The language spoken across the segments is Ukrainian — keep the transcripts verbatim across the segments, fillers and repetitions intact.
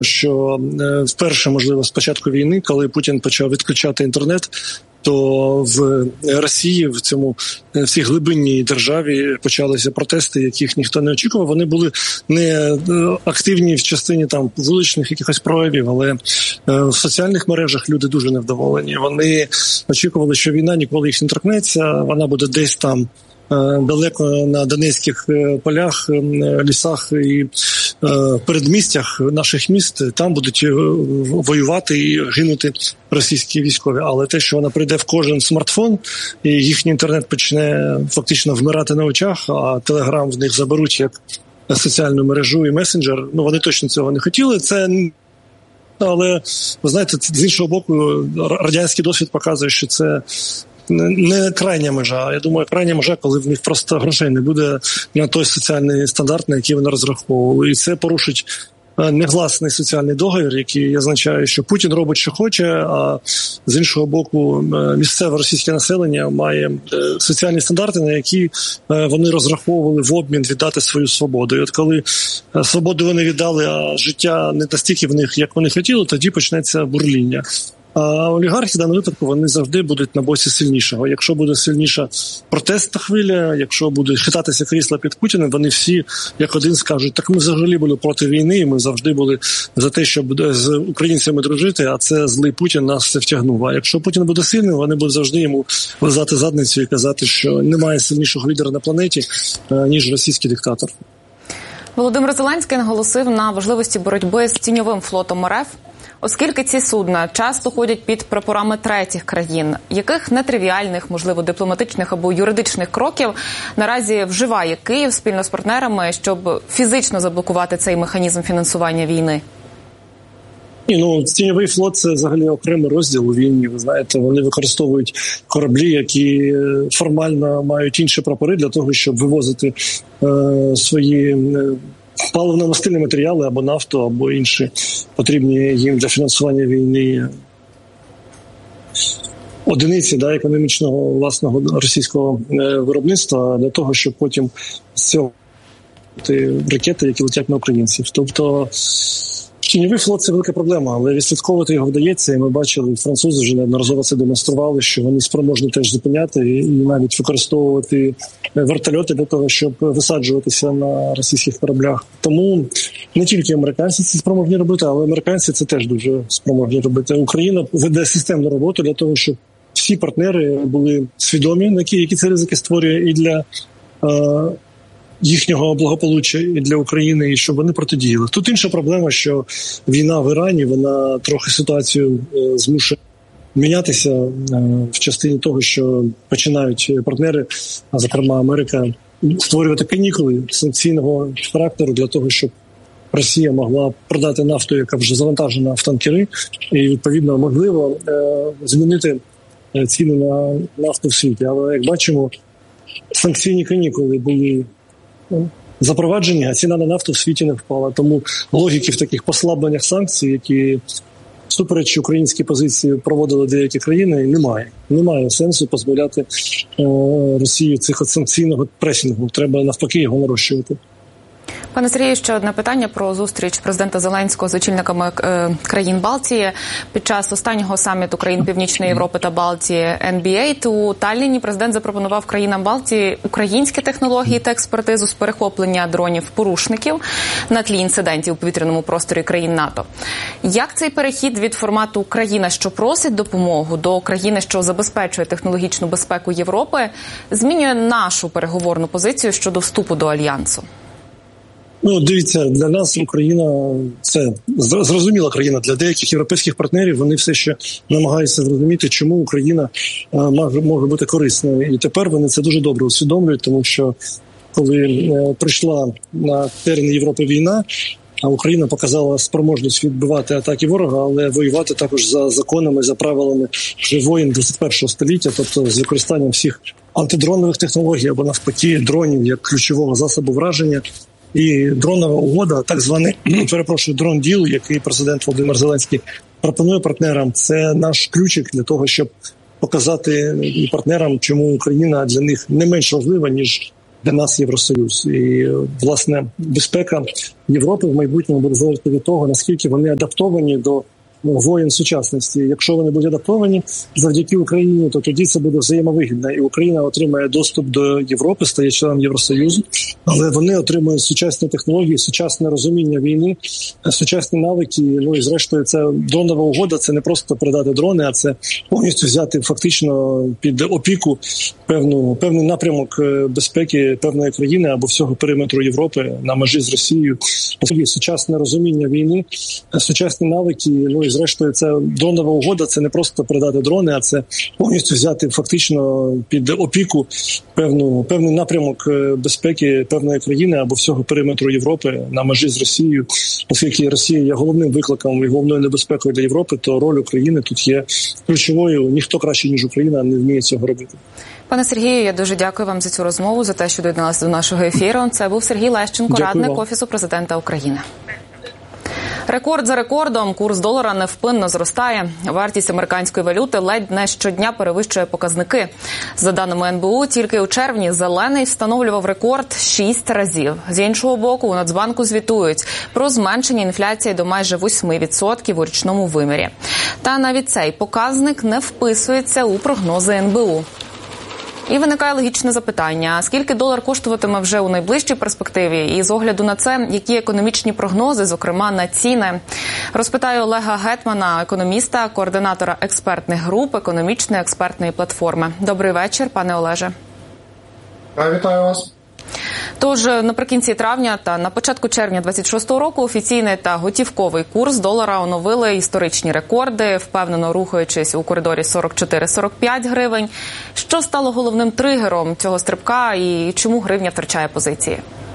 що вперше, можливо, з початку війни, коли Путін почав відключати інтернет, то в Росії, в цьому в цій глибинній державі почалися протести, яких ніхто не очікував. Вони були не активні в частині там вуличних якихось проявів, але в соціальних мережах люди дуже невдоволені. Вони очікували, що війна ніколи їх не торкнеться, вона буде десь там далеко на донецьких полях, лісах і передмістях наших міст, там будуть воювати і гинути російські військові. Але те, що вона прийде в кожен смартфон, і їхній інтернет почне фактично вмирати на очах, а Телеграм в них заберуть як соціальну мережу і месенджер, ну вони точно цього не хотіли. Це але, ви знаєте, з іншого боку, радянський досвід показує, що це не крайня межа. Я думаю, крайня межа, коли в них просто грошей не буде на той соціальний стандарт, на який вони розраховували. І це порушить негласний соціальний договір, який означає, що Путін робить, що хоче, а з іншого боку місцеве російське населення має соціальні стандарти, на які вони розраховували в обмін віддати свою свободу. І от коли свободу вони віддали, а життя не настільки в них, як вони хотіли, тоді почнеться бурління. А олігархи в даному випадку вони завжди будуть на боці сильнішого. Якщо буде сильніша протестна хвиля, якщо буде хитатися крісла під Путіним, вони всі як один скажуть, так ми взагалі були проти війни, і ми завжди були за те, щоб з українцями дружити, а це злий Путін нас все втягнув. А якщо Путін буде сильним, вони будуть завжди йому лизати задницю і казати, що немає сильнішого лідера на планеті, ніж російський диктатор. Володимир Зеленський наголосив на важливості боротьби з тіньовим флотом РФ. Оскільки ці судна часто ходять під прапорами третіх країн, яких нетривіальних, можливо, дипломатичних або юридичних кроків наразі вживає Київ спільно з партнерами, щоб фізично заблокувати цей механізм фінансування війни? Ні, ну, тіньовий флот – це взагалі окремий розділ у війні. Ви знаєте, вони використовують кораблі, які формально мають інші прапори для того, щоб вивозити е, свої е, паливно-мастильні матеріали або нафту, або інші потрібні їм для фінансування війни одиниці да, економічного власного російського виробництва для того, щоб потім з цього ракети, які летять на українців. Тобто тіньовий флот – це велика проблема, але відслідковувати його вдається, і ми бачили, французи вже неодноразово це демонстрували, що вони спроможні теж зупиняти і навіть використовувати вертольоти для того, щоб висаджуватися на російських кораблях. Тому не тільки американці це спроможні робити, але американці це теж дуже спроможні робити. Україна веде системну роботу для того, щоб всі партнери були свідомі, які, які це ризики створює і для е- їхнього благополуччя і для України, і щоб вони протидіяли. Тут інша проблема, що війна в Ірані, вона трохи ситуацію е, змушує мінятися е, в частині того, що починають партнери, а зокрема Америка, створювати канікули санкційного характеру для того, щоб Росія могла продати нафту, яка вже завантажена в танкери, і, відповідно, можливо е, змінити ціни на нафту в світі. Але, як бачимо, санкційні канікули були запроваджені, а ціна на нафту в світі не впала. Тому логіки в таких послабленнях санкцій, які супереч українській позиції проводили деякі країни, немає. Немає сенсу позбавляти е, Росії цих от санкційного пресінгу. Треба навпаки його нарощувати. Пане Сергію, ще одне питання про зустріч президента Зеленського з очільниками е, країн Балтії. Під час останнього саміту країн Північної Європи та Балтії ен бі ей у Талліні президент запропонував країнам Балтії українські технології та експертизу з перехоплення дронів-порушників на тлі інцидентів у повітряному просторі країн НАТО. Як цей перехід від формату «країна, що просить допомогу» до країни, що забезпечує технологічну безпеку Європи, змінює нашу переговорну позицію щодо вступу до Альянсу? Ну, дивіться, для нас Україна – це зрозуміла країна. Для деяких європейських партнерів вони все ще намагаються зрозуміти, чому Україна може, може бути корисною. І тепер вони це дуже добре усвідомлюють, тому що коли прийшла на терени Європи війна, а Україна показала спроможність відбивати атаки ворога, але воювати також за законами, за правилами вже воїн двадцять першого століття, тобто з використанням всіх антидронових технологій або навпаки дронів як ключового засобу враження. І дронова угода, так званий, перепрошую, дрон-діл, який президент Володимир Зеленський пропонує партнерам, це наш ключик для того, щоб показати і партнерам, чому Україна для них не менш важлива, ніж для нас Євросоюз. І, власне, безпека Європи в майбутньому буде залежати від того, наскільки вони адаптовані до воєн сучасності. Якщо вони будуть адаптовані завдяки Україні, то тоді це буде взаємовигідно. І Україна отримає доступ до Європи, стає членом Євросоюзу, але вони отримують сучасні технології, сучасне розуміння війни, сучасні навики. Ну і зрештою, це дронова угода, це не просто передати дрони, а це повністю взяти фактично під опіку певну, певний напрямок безпеки певної країни або всього периметру Європи на межі з Росією. Сучасне розуміння війни, сучасні навики, ну і зрештою, це дронова угода, це не просто передати дрони, а це повністю взяти фактично під опіку певну, певний напрямок безпеки певної країни або всього периметру Європи на межі з Росією. Оскільки Росія є головним викликом і головною небезпекою для Європи, то роль України тут є ключовою. Ніхто краще, ніж Україна, не вміє цього робити. Пане Сергію, я дуже дякую вам за цю розмову, за те, що доєдналися до нашого ефіру. Це був Сергій Лещенко, Дякую радник вам. Офісу президента України. Рекорд за рекордом. Курс долара невпинно зростає. Вартість американської валюти ледь не щодня перевищує показники. За даними ен бе у, тільки у червні зелений встановлював рекорд шість разів. З іншого боку, у Нацбанку звітують про зменшення інфляції до майже вісім відсотків у річному вимірі. Та навіть цей показник не вписується у прогнози ен бе у. І виникає логічне запитання, скільки долар коштуватиме вже у найближчій перспективі? І з огляду на це, які економічні прогнози, зокрема на ціни? Розпитаю Олега Гетмана, економіста, координатора експертних груп економічної експертної платформи. Добрий вечір, пане Олеже. Вітаю вас. Тож наприкінці травня та на початку червня двадцять шостого року офіційний та готівковий курс долара оновили історичні рекорди, впевнено рухаючись у коридорі сорок чотири - сорок п'ять гривень. Що стало головним тригером цього стрибка і чому гривня втрачає позиції?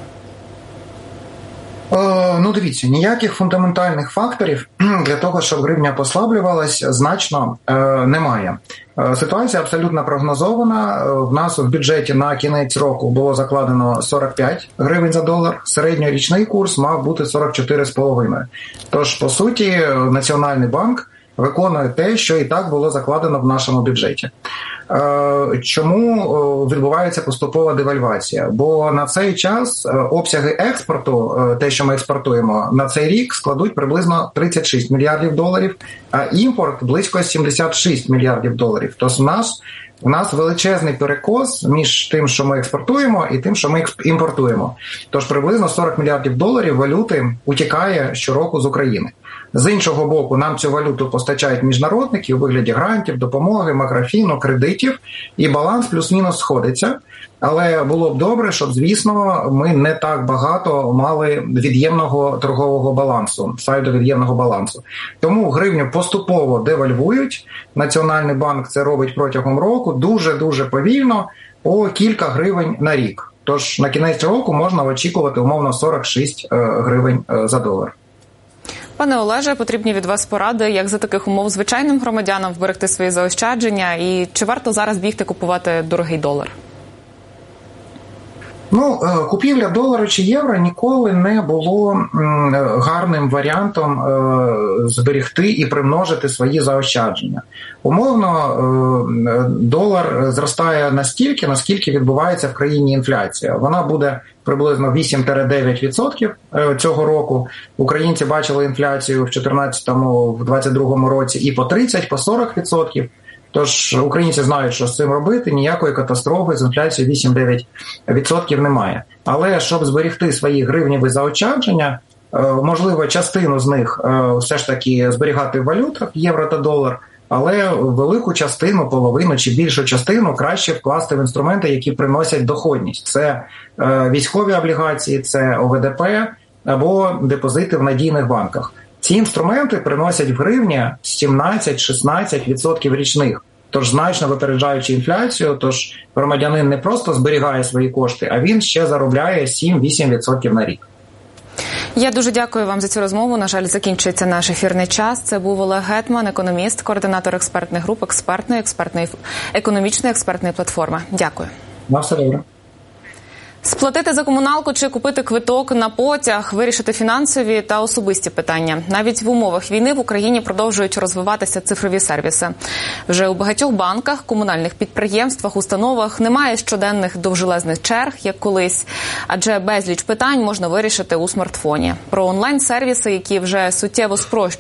Е, ну, дивіться, ніяких фундаментальних факторів для того, щоб гривня послаблювалась, значно е, немає. Е, ситуація абсолютно прогнозована. Е, в нас в бюджеті на кінець року було закладено сорок п'ять гривень за долар. Середньорічний курс мав бути сорок чотири з половиною. Тож, по суті, Національний банк виконує те, що і так було закладено в нашому бюджеті. Чому відбувається поступова девальвація? Бо на цей час обсяги експорту, те, що ми експортуємо, на цей рік складуть приблизно тридцять шість мільярдів доларів, а імпорт близько сімдесят шість мільярдів доларів. Тож у нас, у нас величезний перекос між тим, що ми експортуємо, і тим, що ми імпортуємо. Тож приблизно сорок мільярдів доларів валюти утікає щороку з України. З іншого боку, нам цю валюту постачають міжнародники у вигляді грантів, допомоги, макрофіну, кредитів, і баланс плюс-мінус сходиться. Але було б добре, щоб, звісно, ми не так багато мали від'ємного торгового балансу, сайду від'ємного балансу. Тому гривню поступово девальвують. Національний банк це робить протягом року дуже-дуже повільно, по кілька гривень на рік. Тож на кінець року можна очікувати умовно сорок шість гривень за долар. Пане Олеже, потрібні від вас поради, як за таких умов звичайним громадянам вберегти свої заощадження і чи варто зараз бігти купувати дорогий долар? Ну, купівля долару чи євро ніколи не було гарним варіантом зберегти і примножити свої заощадження. Умовно, долар зростає настільки, наскільки відбувається в країні інфляція. Вона буде приблизно вісім - дев'ять відсотків цього року. Українці бачили інфляцію в чотирнадцятому, в двадцять другому році і по тридцять - по сорок відсотків. Тож українці знають, що з цим робити, ніякої катастрофи з інфляцією вісім - дев'ять відсотків немає. Але щоб зберегти свої гривневі заощадження, можливо, частину з них все ж таки зберігати в валютах, євро та долар, але велику частину, половину чи більшу частину краще вкласти в інструменти, які приносять доходність. Це військові облігації, це о ве де пе або депозити в надійних банках. Ці інструменти приносять в гривні сімнадцять - шістнадцять відсотків річних, тож значно випереджаючи інфляцію, тож громадянин не просто зберігає свої кошти, а він ще заробляє сім - вісім відсотків на рік. Я дуже дякую вам за цю розмову. На жаль, закінчується наш ефірний час. Це був Олег Гетман, економіст, координатор експертних груп експертної, експертної, економічної експертної платформи. Дякую. На все добре. Сплатити за комуналку чи купити квиток на потяг, вирішити фінансові та особисті питання. Навіть в умовах війни в Україні продовжують розвиватися цифрові сервіси. Вже у багатьох банках, комунальних підприємствах, установах немає щоденних довжелезних черг, як колись, адже безліч питань можна вирішити у смартфоні. Про онлайн-сервіси, які вже суттєво спрощують